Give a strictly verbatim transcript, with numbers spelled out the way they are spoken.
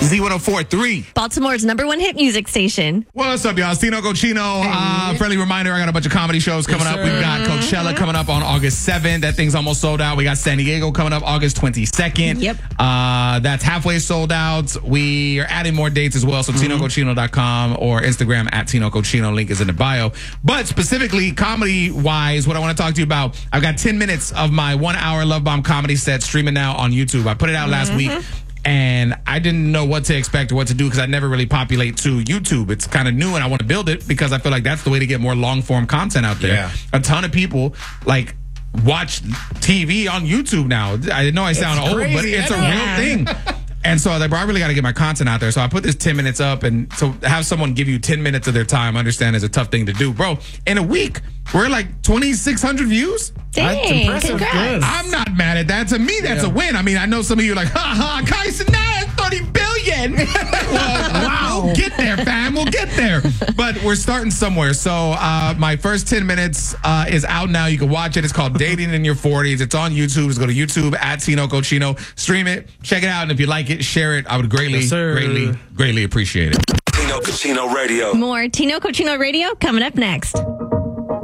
Z one oh four point three. Baltimore's number one hit music station. What's up, y'all? It's Tino Cochino. Uh, friendly reminder, I got a bunch of comedy shows coming Yes, up. We've got Coachella coming up on August seventh. That thing's almost sold out. We got San Diego coming up August twenty-second. Yep. Uh, that's halfway sold out. We are adding more dates as well. So Tino Cochino dot com or Instagram at Tino Cochino. Link is in the bio. But specifically, comedy-wise, what I want to talk to you about, I've got ten minutes of my one-hour Love Bomb comedy set streaming now on YouTube. I put it out last week. And I didn't know what to expect or what to do because I never really populate to YouTube. It's kind of new and I want to build it because I feel like that's the way to get more long form content out there. Yeah. A ton of people like watch T V on YouTube now. I know I sound It's old, crazy, but it's a I know. real thing. And so I was like, bro, I really got to get my content out there. So I put this ten minutes up, and so have someone give you ten minutes of their time, I understand is a tough thing to do. Bro, in a week, we're like twenty-six hundred views. Dang, That's impressive. congrats. Good. I'm not mad at that. To me, that's Yeah. a win. I mean, I know some of you are like, ha ha, Kyson, nah, thirty billion. Well, wow. We'll get there, fam. We'll get there. But we're starting somewhere. So uh, my first ten minutes uh, is out now. You can watch it. It's called Dating in Your forties. It's on YouTube. Just go to YouTube at Tino Cochino. Stream it. Check it out. And if you like it, share it. I would greatly, Yes, sir. greatly, greatly appreciate it. Tino Cochino Radio. More Tino Cochino Radio coming up next.